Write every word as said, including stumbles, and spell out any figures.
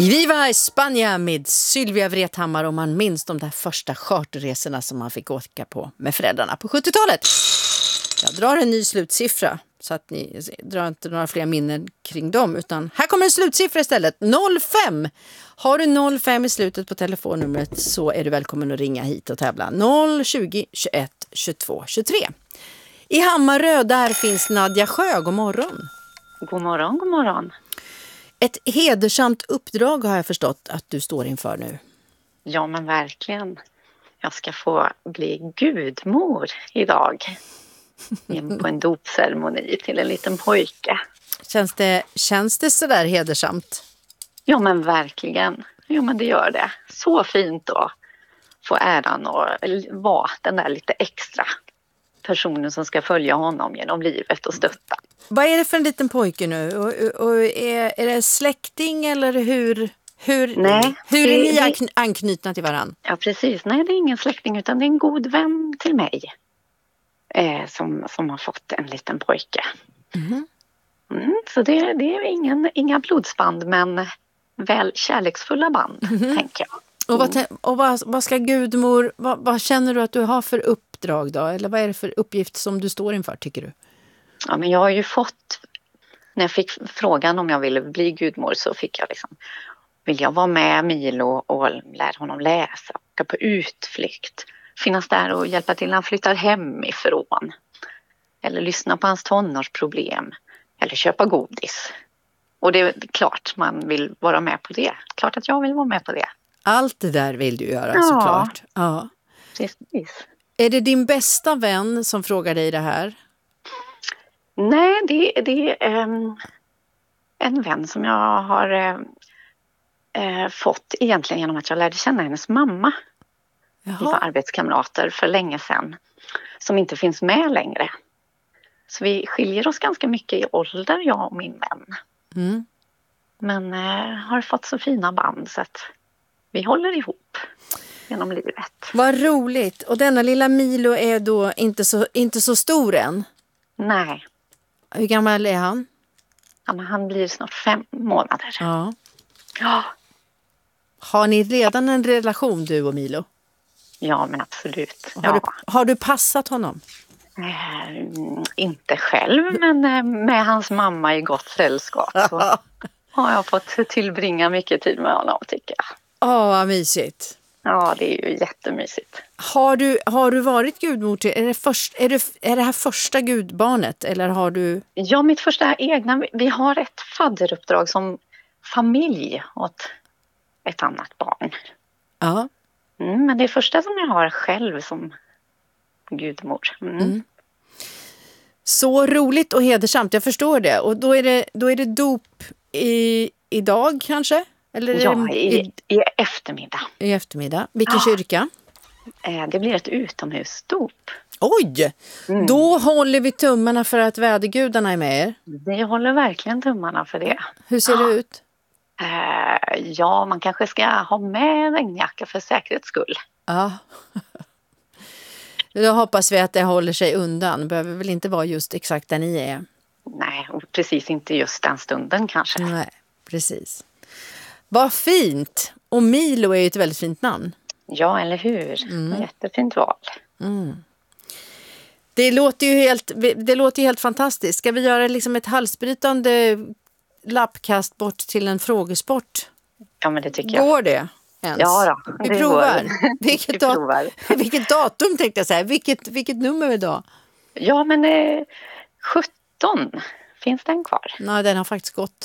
I Viva España med Sylvia Vrethammar, och man minns de där första charterresorna som man fick åka på med föräldrarna på sjuttiotalet. Jag drar en ny slutsiffra så att ni drar inte några fler minnen kring dem, utan här kommer en slutsiffra istället. noll fem. Har du noll fem i slutet på telefonnumret så är du välkommen att ringa hit och tävla. noll tjugo, tjugoett, tjugotvå, tjugotre. I Hammarö där finns Nadja Sjö. God morgon. God morgon, god morgon. Ett hedersamt uppdrag har jag förstått att du står inför nu. Ja, men verkligen. Jag ska få bli gudmor idag. På en dopceremoni till en liten pojke. Känns det, känns det sådär hedersamt? Ja, men verkligen. Ja, men det gör det. Så fint att få äran att vara den där lite extra personen som ska följa honom genom livet och stötta. Vad är det för en liten pojke nu? Och, och är, är det släkting eller hur, hur, Nej, hur är det, ni det, anknutna till varann? Ja, precis. Nej, det är ingen släkting utan det är en god vän till mig eh, som, som har fått en liten pojke. Mm. Mm, så det, det är ingen, inga blodsband men väl kärleksfulla band, mm. tänker jag. Och, vad, och vad, vad ska gudmor, vad, vad känner du att du har för uppdrag då? Eller vad är det för uppgift som du står inför, tycker du? Ja, men jag har ju fått, när jag fick frågan om jag ville bli gudmor så fick jag liksom, vill jag vara med Milo och lära honom läsa, åka på utflykt, finnas där och hjälpa till när han flyttar hemifrån. Eller lyssna på hans tonårsproblem, eller köpa godis. Och det är klart man vill vara med på det. Klart att jag vill vara med på det. Allt det där vill du göra, ja, såklart. Ja, precis. Är det din bästa vän som frågar dig det här? Nej, det, det är um, en vän som jag har uh, fått egentligen genom att jag lärde känna hennes mamma. Jaha. Vi var arbetskamrater för länge sedan som inte finns med längre. Så vi skiljer oss ganska mycket i ålder, jag och min vän. Mm. Men uh, har fått så fina band så att vi håller ihop genom livet. Vad roligt. Och denna lilla Milo är då inte så, inte så stor än? Nej. Hur gammal är han? Ja, men han blir snart fem månader. Ja. Ja. Har ni redan en relation, du och Milo? Ja, men absolut. Har, ja. du, har du passat honom? Eh, inte själv, men eh, med hans mamma i gott sällskap. Så har jag fått tillbringa mycket tid med honom, tycker jag. Åh, vad mysigt. Ja, det är ju jättemysigt. Har du, har du varit gudmor till, är det, först, är, det, är det här första gudbarnet eller har du? Ja, mitt första egna, vi har ett fadderuppdrag som familj åt ett annat barn. Ja. Mm, men det är första som jag har själv som gudmor. Mm. Mm. Så roligt och hedersamt, jag förstår det. Och då är det, då är det dop i, idag kanske? Eller ja, det, i, i, i eftermiddag. I eftermiddag. Vilken ja. kyrka? Eh, det blir ett utomhusdop. Oj! Mm. Då håller vi tummarna för att vädergudarna är med er. Vi håller verkligen tummarna för det. Hur ser ja. det ut? Eh, ja, man kanske ska ha med regnjacka för säkerhets skull. Ja. Då hoppas vi att det håller sig undan. Det behöver väl inte vara just exakt där ni är. Nej, precis inte just den stunden kanske. Nej, precis. Vad fint! Och Milo är ju ett väldigt fint namn. Ja, eller hur? Mm. Jättefint val. Mm. Det låter ju helt, det låter ju helt fantastiskt. Ska vi göra liksom ett halsbrytande lappkast bort till en frågesport? Ja, men det tycker jag. Går det ens? Ja då, vi provar. Vilket, vi dat- provar. vilket datum tänkte jag säga. Vilket, vilket nummer idag? Ja, men eh, sjutton. Finns den kvar? Nej, den har faktiskt gått.